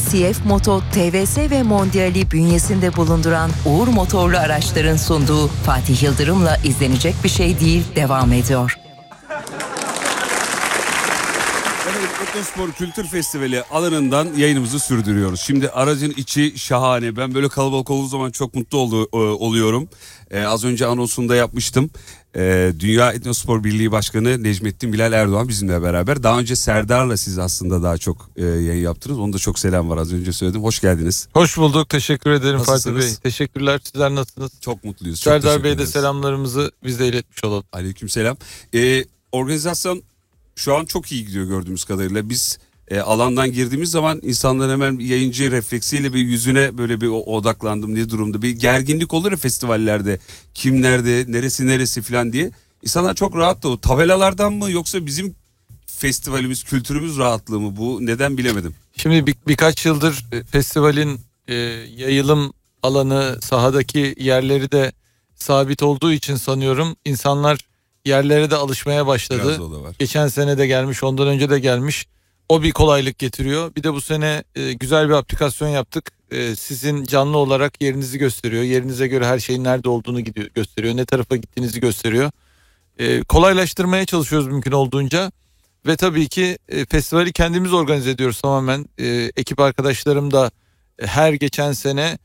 CF Moto, TVS ve Mondial'i bünyesinde bulunduran Uğur Motorlu Araçların sunduğu Fatih Yıldırım'la izlenecek bir şey değil devam ediyor. Otospor Kültür Festivali alanından yayınımızı sürdürüyoruz. Şimdi aracın içi şahane. Ben böyle kalabalık olduğu zaman çok mutlu oluyorum. Az önce anonsunu da yapmıştım. Dünya Etnospor Birliği Başkanı Necmettin Bilal Erdoğan bizimle beraber. Daha önce Serdar'la siz aslında daha çok yayın yaptınız. Onun da çok selam var, az önce söyledim. Hoş geldiniz. Hoş bulduk. Teşekkür ederim Nasılsınız? Fatih Bey. Teşekkürler. Sizler nasılsınız? Çok mutluyuz. Serdar Bey de selamlarımızı biz de iletmiş olalım. Aleykümselam. Organizasyon şu an çok iyi gidiyor gördüğümüz kadarıyla. Biz alandan girdiğimiz zaman insanlar hemen yayıncı refleksiyle bir yüzüne böyle bir odaklandım, ne durumda. Bir gerginlik olur ya festivallerde. Kim nerede, neresi falan diye. İnsanlar çok rahat da o tabelalardan mı yoksa bizim festivalimiz, kültürümüz rahatlığı mı, bu neden bilemedim. Şimdi birkaç yıldır festivalin yayılım alanı, sahadaki yerleri de sabit olduğu için sanıyorum insanlar yerlere de alışmaya başladı. Geçen sene de gelmiş, ondan önce de gelmiş. O bir kolaylık getiriyor. Bir de bu sene güzel bir aplikasyon yaptık. Sizin canlı olarak yerinizi gösteriyor. Yerinize göre her şeyin nerede olduğunu gösteriyor. Ne tarafa gittiğinizi gösteriyor. Kolaylaştırmaya çalışıyoruz mümkün olduğunca. Ve tabii ki festivali kendimiz organize ediyoruz tamamen. Ekip arkadaşlarım da her geçen sene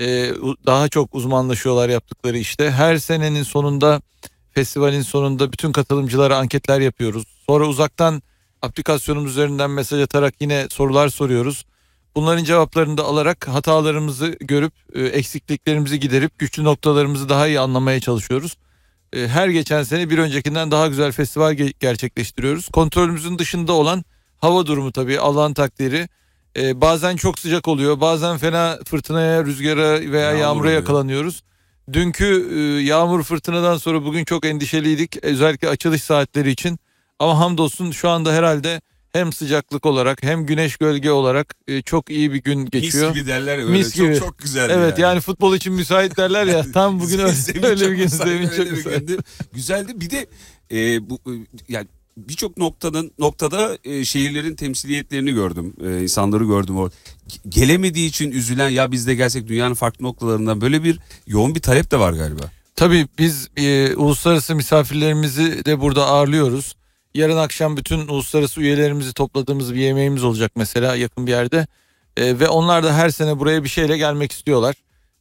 daha çok uzmanlaşıyorlar yaptıkları işte. Her senenin sonunda, festivalin sonunda bütün katılımcılara anketler yapıyoruz. Sonra uzaktan aplikasyonumuz üzerinden mesaj atarak yine sorular soruyoruz. Bunların cevaplarını da alarak hatalarımızı görüp eksikliklerimizi giderip güçlü noktalarımızı daha iyi anlamaya çalışıyoruz. Her geçen sene bir öncekinden daha güzel festival gerçekleştiriyoruz. Kontrolümüzün dışında olan hava durumu tabii Allah'ın takdiri. Bazen çok sıcak oluyor, bazen fena fırtınaya, rüzgara veya yağmura yakalanıyoruz. Dünkü yağmur fırtınadan sonra bugün çok endişeliydik, özellikle açılış saatleri için. Ama hamdolsun şu anda herhalde hem sıcaklık olarak hem güneş gölge olarak çok iyi bir gün geçiyor. Mis gibi derler öyle. Mis gibi. Çok güzel. Evet yani futbol için müsait derler ya. Tam bugün öyle bir gün. Zemin çok müsait. Güzeldi. Bir de bu yani birçok noktada şehirlerin temsiliyetlerini gördüm. İnsanları gördüm orada. Gelemediği için üzülen, ya biz de gelsek dünyanın farklı noktalarından, böyle bir yoğun bir talep de var galiba. Tabii biz uluslararası misafirlerimizi de burada ağırlıyoruz. Yarın akşam bütün uluslararası üyelerimizi topladığımız bir yemeğimiz olacak mesela yakın bir yerde. Ve onlar da her sene buraya bir şeyle gelmek istiyorlar.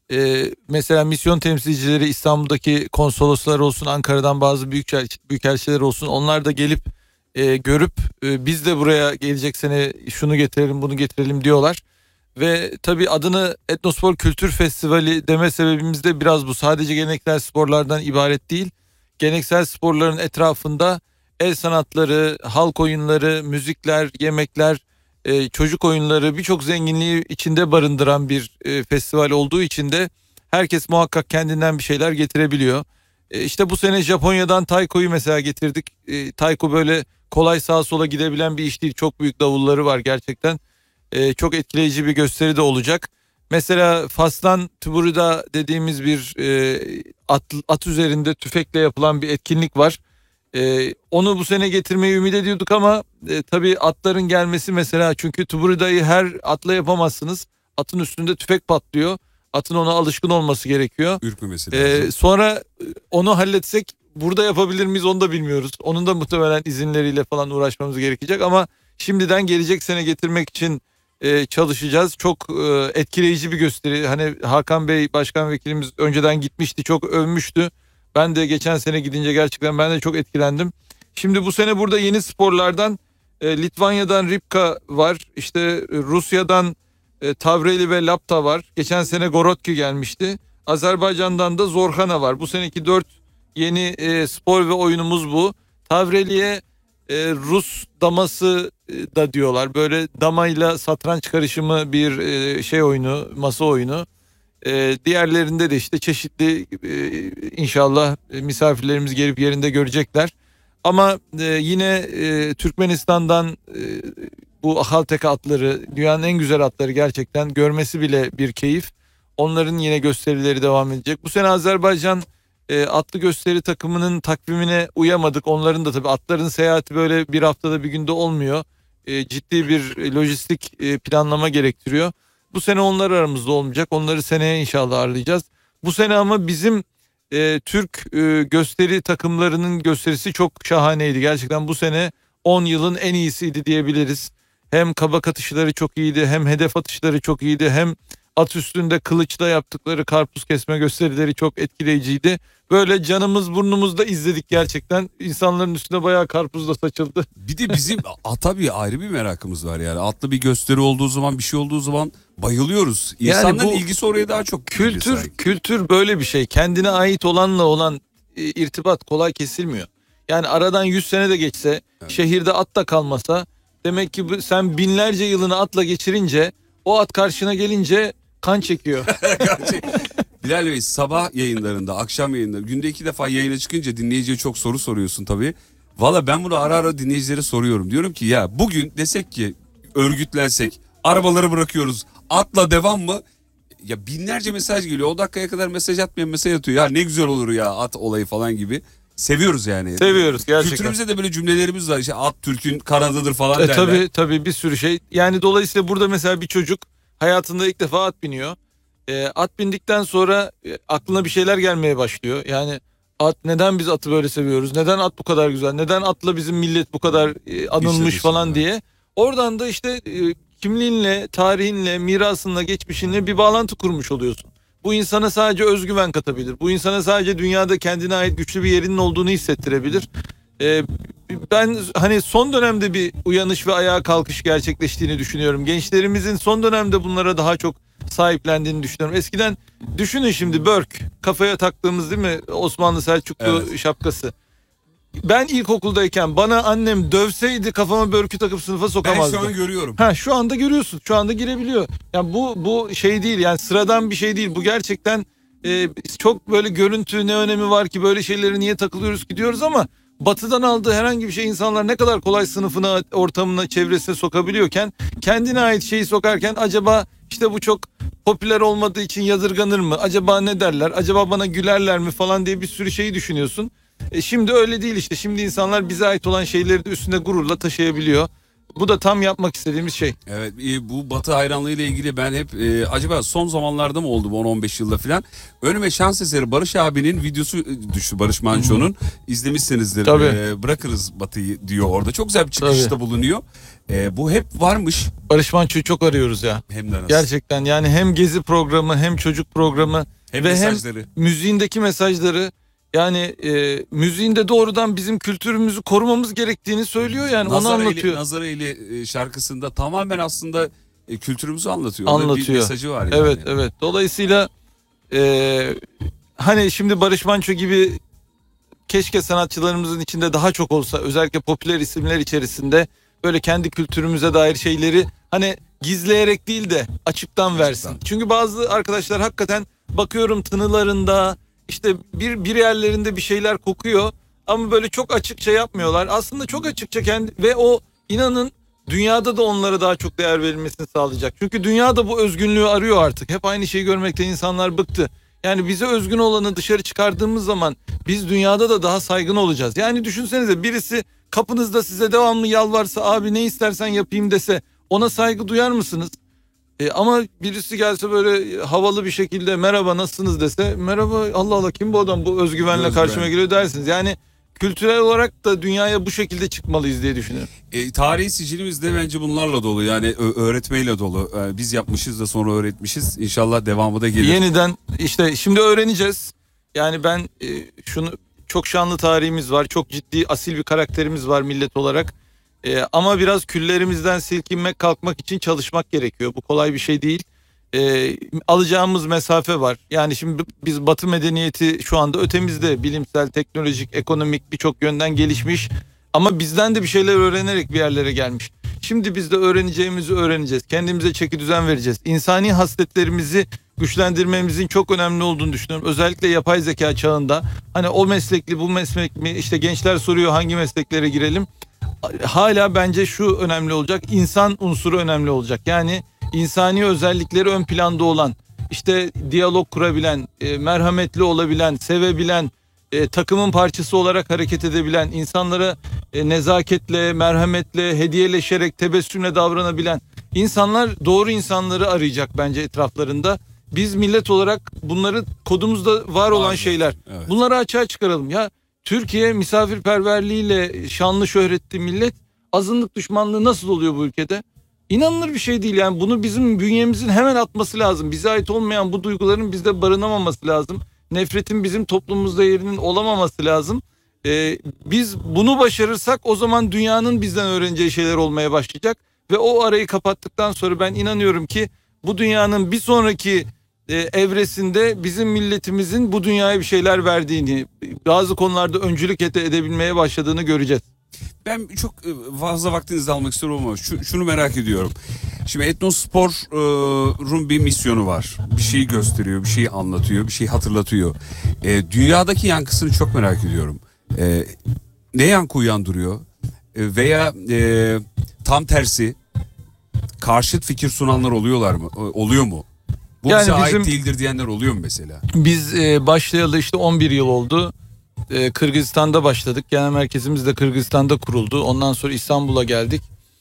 Mesela misyon temsilcileri, İstanbul'daki konsoloslar olsun, Ankara'dan bazı büyükelçiler olsun, onlar da gelip görüp biz de buraya gelecek sene şunu getirelim bunu getirelim diyorlar. Ve tabii adını Etnospor Kültür Festivali deme sebebimiz de biraz bu. Sadece geleneksel sporlardan ibaret değil. Geleneksel sporların etrafında el sanatları, halk oyunları, müzikler, yemekler, çocuk oyunları, birçok zenginliği içinde barındıran bir festival olduğu için de herkes muhakkak kendinden bir şeyler getirebiliyor. İşte bu sene Japonya'dan taiko'yu mesela getirdik. Taiko böyle kolay sağa sola gidebilen bir iş değil. Çok büyük davulları var gerçekten. Çok etkileyici bir gösteri de olacak. Mesela Fas'tan Tuburida dediğimiz bir at üzerinde tüfekle yapılan bir etkinlik var. Onu bu sene getirmeyi ümit ediyorduk ama tabii atların gelmesi mesela, çünkü Tuburida'yı her atla yapamazsınız. Atın üstünde tüfek patlıyor. Atın ona alışkın olması gerekiyor. Ürkmemesi sonra onu halletsek burada yapabilir miyiz onu da bilmiyoruz. Onun da muhtemelen izinleriyle falan uğraşmamız gerekecek ama şimdiden gelecek sene getirmek için çalışacağız. Çok etkileyici bir gösteri. Hani Hakan Bey Başkan Vekilimiz önceden gitmişti, çok övmüştü. Ben de geçen sene gidince gerçekten ben de çok etkilendim. Şimdi bu sene burada yeni sporlardan Litvanya'dan Ripka var. İşte Rusya'dan Tavreli ve Lapta var. Geçen sene Gorodki gelmişti. Azerbaycan'dan da Zorhana var. Bu seneki 4 yeni spor ve oyunumuz bu. Tavreli'ye Rus daması da diyorlar. Böyle damayla satranç karışımı bir şey oyunu, masa oyunu. Diğerlerinde de işte çeşitli inşallah misafirlerimiz gelip yerinde görecekler. Ama yine Türkmenistan'dan bu Ahalteka atları, dünyanın en güzel atları, gerçekten görmesi bile bir keyif. Onların yine gösterileri devam edecek. Bu sene Azerbaycan atlı gösteri takımının takvimine uyamadık. Onların da tabii atların seyahati böyle bir haftada bir günde olmuyor. ciddi bir lojistik planlama gerektiriyor. Bu sene onlar aramızda olmayacak. Onları seneye inşallah ağırlayacağız. Bu sene ama bizim Türk gösteri takımlarının gösterisi çok şahaneydi. Gerçekten bu sene 10 yılın en iyisiydi diyebiliriz. Hem kabak atışları çok iyiydi, hem hedef atışları çok iyiydi, hem at üstünde kılıçla yaptıkları karpuz kesme gösterileri çok etkileyiciydi. Böyle canımız burnumuzda izledik gerçekten. İnsanların üstüne bayağı karpuz da saçıldı. Bir de bizim ata bir ayrı bir merakımız var yani. Atlı bir gösteri olduğu zaman, bir şey olduğu zaman bayılıyoruz. İnsanların bu ilgisi oraya daha çok. Kültür böyle bir şey. Kendine ait olanla olan irtibat kolay kesilmiyor. Yani aradan 100 sene de geçse, şehirde at da kalmasa, demek ki sen binlerce yılını atla geçirince, o at karşına gelince kan çekiyor. Bilal Bey, sabah yayınlarında, akşam yayınlarında, günde 2 defa yayına çıkınca dinleyiciye çok soru soruyorsun tabii. Valla ben bunu ara ara dinleyicilere soruyorum. Diyorum ki ya bugün desek ki örgütlensek, arabaları bırakıyoruz, atla devam mı? Ya binlerce mesaj geliyor. O dakikaya kadar mesaj atmayan mesaj atıyor. Ya ne güzel olur ya at olayı falan gibi. Seviyoruz yani. Seviyoruz gerçekten. Kültürümüzde de böyle cümlelerimiz var. İşte at Türk'ün kanadıdır falan derler. Tabii bir sürü şey. Yani dolayısıyla burada mesela bir çocuk hayatında ilk defa at biniyor. At bindikten sonra aklına bir şeyler gelmeye başlıyor. Yani neden biz atı böyle seviyoruz? Neden at bu kadar güzel? Neden atla bizim millet bu kadar anılmış falan diye. Oradan da işte kimliğinle, tarihinle, mirasınla, geçmişinle bir bağlantı kurmuş oluyorsun. Bu insana sadece özgüven katabilir. Bu insana sadece dünyada kendine ait güçlü bir yerinin olduğunu hissettirebilir. Ben hani son dönemde bir uyanış ve ayağa kalkış gerçekleştiğini düşünüyorum. Gençlerimizin son dönemde bunlara daha çok sahiplendiğini düşünüyorum. Eskiden düşünün şimdi börk, kafaya taktığımız değil mi Osmanlı Selçuklu şapkası. Ben ilkokuldayken bana annem dövseydi kafama börkü takıp sınıfa sokamazdı. Ben şu an görüyorum. Şu anda görüyorsun. Şu anda girebiliyor. Yani bu şey değil, yani sıradan bir şey değil. Bu gerçekten çok böyle görüntü, ne önemi var ki, böyle şeylere niye takılıyoruz ki diyoruz ama Batı'dan aldığı herhangi bir şey insanlar ne kadar kolay sınıfına, ortamına, çevresine sokabiliyorken, kendine ait şeyi sokarken acaba işte bu çok popüler olmadığı için yadırganır mı? Acaba ne derler? Acaba bana gülerler mi falan diye bir sürü şeyi düşünüyorsun. Şimdi öyle değil işte. Şimdi insanlar bize ait olan şeyleri de üstünde gururla taşıyabiliyor. Bu da tam yapmak istediğimiz şey. Evet, bu Batı hayranlığı ile ilgili ben hep acaba son zamanlarda mı oldu bu 10-15 yılda falan, önüme şans eseri Barış abinin videosu düştü, Barış Manço'nun. İzlemişsinizdir. Bırakırız Batı'yı diyor orada. Çok güzel bir çıkışta bulunuyor. Bu hep varmış. Barış Manço'yu çok arıyoruz ya. Hem de nasıl. Gerçekten yani hem gezi programı, hem çocuk programı hem ve mesajları. Hem müziğindeki mesajları. Yani müziğinde doğrudan bizim kültürümüzü korumamız gerektiğini söylüyor, yani onu anlatıyor. Nazareyli şarkısında tamamen aslında kültürümüzü anlatıyor. Anlatıyor. Bir mesajı var yani. Evet. Dolayısıyla hani şimdi Barış Manço gibi keşke sanatçılarımızın içinde daha çok olsa, özellikle popüler isimler içerisinde böyle kendi kültürümüze dair şeyleri hani gizleyerek değil de açıktan versin. Çünkü bazı arkadaşlar hakikaten bakıyorum tınılarında, İşte bir yerlerinde bir şeyler kokuyor ama böyle çok açıkça yapmıyorlar. Aslında çok açıkça ve o, inanın, dünyada da onlara daha çok değer verilmesini sağlayacak. Çünkü dünya da bu özgünlüğü arıyor artık. Hep aynı şeyi görmekten insanlar bıktı. Yani bize özgün olanı dışarı çıkardığımız zaman biz dünyada da daha saygın olacağız. Yani düşünsenize, birisi kapınızda size devamlı yalvarsa, abi ne istersen yapayım dese, ona saygı duyar mısınız? Ama birisi gelse böyle havalı bir şekilde merhaba nasılsınız dese, merhaba, Allah Allah kim bu adam, bu özgüvenle karşıma geliyor dersiniz. Yani kültürel olarak da dünyaya bu şekilde çıkmalıyız diye düşünüyorum. Tarihi sicilimiz de bence bunlarla dolu, yani öğretmeyle dolu. Biz yapmışız da sonra öğretmişiz, İnşallah devamı da gelir. Yeniden işte şimdi öğreneceğiz. Yani ben çok şanlı tarihimiz var, çok ciddi asil bir karakterimiz var millet olarak. Ama biraz küllerimizden silkinmek, kalkmak için çalışmak gerekiyor. Bu kolay bir şey değil. Alacağımız mesafe var. Yani şimdi biz Batı medeniyeti şu anda ötemizde, bilimsel, teknolojik, ekonomik birçok yönden gelişmiş. Ama bizden de bir şeyler öğrenerek bir yerlere gelmiş. Şimdi biz de öğreneceğimizi öğreneceğiz. Kendimize çeki düzen vereceğiz. İnsani hasletlerimizi güçlendirmemizin çok önemli olduğunu düşünüyorum. Özellikle yapay zeka çağında. Hani o meslekli, bu meslek mi? İşte gençler soruyor hangi mesleklere girelim? Hala bence şu önemli olacak, insan unsuru önemli olacak. Yani insani özellikleri ön planda olan, işte diyalog kurabilen, merhametli olabilen, sevebilen, takımın parçası olarak hareket edebilen, insanlara nezaketle, merhametle, hediyeleşerek, tebessümle davranabilen insanlar doğru insanları arayacak bence etraflarında. Biz millet olarak bunları kodumuzda var olan şeyler. Evet. Bunları açığa çıkaralım. Ya Türkiye misafirperverliğiyle şanlı şöhretli millet, azınlık düşmanlığı nasıl oluyor bu ülkede? İnanılır bir şey değil yani. Bunu bizim bünyemizin hemen atması lazım. Bize ait olmayan bu duyguların bizde barınamaması lazım. Nefretin bizim toplumumuzda yerinin olamaması lazım. Biz bunu başarırsak o zaman dünyanın bizden öğreneceği şeyler olmaya başlayacak. Ve o arayı kapattıktan sonra ben inanıyorum ki bu dünyanın bir sonraki evresinde bizim milletimizin bu dünyaya bir şeyler verdiğini, bazı konularda öncülük edebilmeye başladığını göreceğiz. Ben çok fazla vaktinizi almak istiyorum ama şunu merak ediyorum. Şimdi Etnospor'un bir misyonu var. Bir şeyi gösteriyor, bir şeyi anlatıyor, bir şeyi hatırlatıyor. Dünyadaki yankısını çok merak ediyorum. Ne yankı uyandırıyor? Veya tam tersi karşıt fikir sunanlar oluyor mu? Bu yani bize ait değildir diyenler oluyor mu mesela? Biz başlayalı işte 11 yıl oldu. Kırgızistan'da başladık. Genel merkezimiz de Kırgızistan'da kuruldu. Ondan sonra İstanbul'a geldik.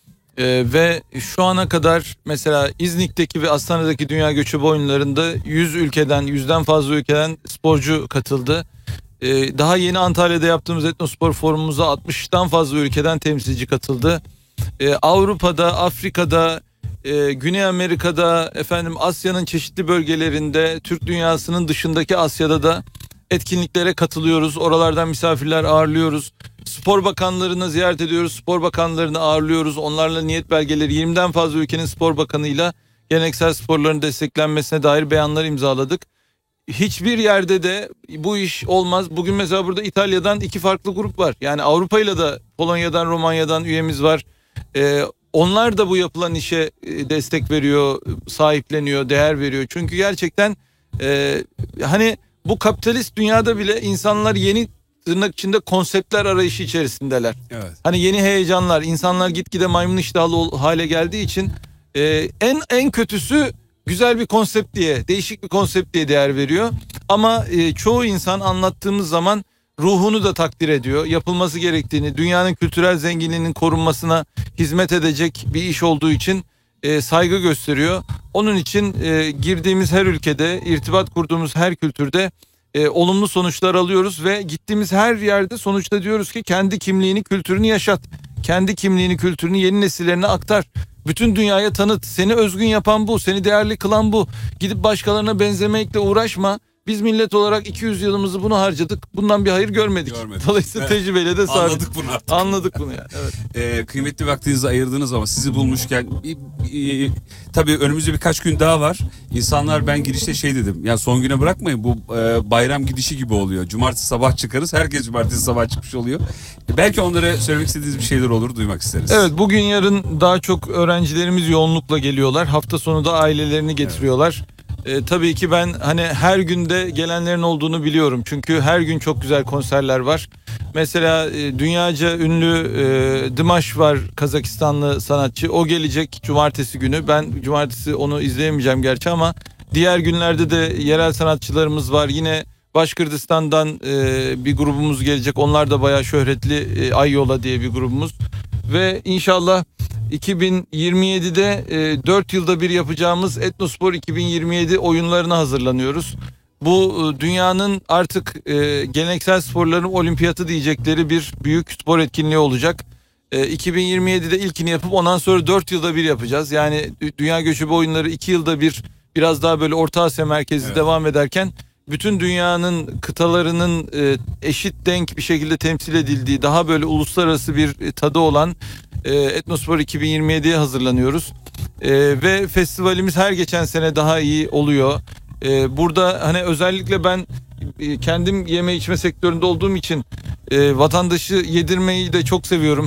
Ve şu ana kadar mesela İznik'teki ve Astana'daki Dünya Göçebe Oyunları'nda 100'den fazla ülkeden sporcu katıldı. Daha yeni Antalya'da yaptığımız Etnospor Forumumuza 60'tan fazla ülkeden temsilci katıldı. Avrupa'da, Afrika'da, Güney Amerika'da, Asya'nın çeşitli bölgelerinde, Türk dünyasının dışındaki Asya'da da etkinliklere katılıyoruz. Oralardan misafirler ağırlıyoruz. Spor bakanlarını ziyaret ediyoruz. Spor bakanlarını ağırlıyoruz. Onlarla niyet belgeleri 20'den fazla ülkenin spor bakanıyla geleneksel sporların desteklenmesine dair beyanlar imzaladık. Hiçbir yerde de bu iş olmaz. Bugün mesela burada İtalya'dan 2 farklı grup var. Yani Avrupa'yla da Polonya'dan, Romanya'dan üyemiz var. Onlar da bu yapılan işe destek veriyor, sahipleniyor, değer veriyor. Çünkü gerçekten hani bu kapitalist dünyada bile insanlar yeni tırnak içinde konseptler arayışı içerisindeler. Evet. Hani yeni heyecanlar, insanlar gitgide maymun iştahlı hale geldiği için en kötüsü güzel bir konsept diye, değişik bir konsept diye değer veriyor. Ama çoğu insan anlattığımız zaman ruhunu da takdir ediyor. Yapılması gerektiğini, dünyanın kültürel zenginliğinin korunmasına hizmet edecek bir iş olduğu için saygı gösteriyor. Onun için girdiğimiz her ülkede, irtibat kurduğumuz her kültürde olumlu sonuçlar alıyoruz ve gittiğimiz her yerde sonuçta diyoruz ki kendi kimliğini, kültürünü yaşat. Kendi kimliğini, kültürünü yeni nesillerine aktar. Bütün dünyaya tanıt. Seni özgün yapan bu, seni değerli kılan bu. Gidip başkalarına benzemekle uğraşma. Biz millet olarak 200 yılımızı bunu harcadık. Bundan bir hayır görmedik. Dolayısıyla tecrübeyle de sabit. Anladık bunu artık. Anladık bunu yani. Evet. Kıymetli vaktinizi ayırdınız ama sizi bulmuşken tabii önümüzde birkaç gün daha var. İnsanlar, ben girişte şey dedim. Ya son güne bırakmayın, bu bayram gidişi gibi oluyor. Cumartesi sabah çıkarız. Herkes cumartesi sabah çıkmış oluyor. Belki onlara söylemek istediğiniz bir şeyler olur, duymak isteriz. Evet, bugün yarın daha çok öğrencilerimiz yoğunlukla geliyorlar. Hafta sonu da ailelerini getiriyorlar. Evet. Tabii ki ben hani her günde gelenlerin olduğunu biliyorum. Çünkü her gün çok güzel konserler var. Mesela dünyaca ünlü Dimash var, Kazakistanlı sanatçı. O gelecek cumartesi günü. Ben cumartesi onu izleyemeyeceğim gerçi ama diğer günlerde de yerel sanatçılarımız var. Yine Başkırdistan'dan bir grubumuz gelecek. Onlar da bayağı şöhretli, Ayyola diye bir grubumuz. Ve inşallah 2027'de 4 yılda bir yapacağımız Etnospor 2027 oyunlarına hazırlanıyoruz. Bu dünyanın artık geleneksel sporların olimpiyatı diyecekleri bir büyük spor etkinliği olacak. 2027'de ilkini yapıp ondan sonra 4 yılda bir yapacağız. Yani Dünya Göçebe Oyunları 2 yılda bir, biraz daha böyle Orta Asya merkezli devam ederken bütün dünyanın kıtalarının eşit denk bir şekilde temsil edildiği, daha böyle uluslararası bir tadı olan Etnospor 2027'ye hazırlanıyoruz. Ve festivalimiz her geçen sene daha iyi oluyor. Burada hani özellikle ben kendim yeme içme sektöründe olduğum için vatandaşı yedirmeyi de çok seviyorum.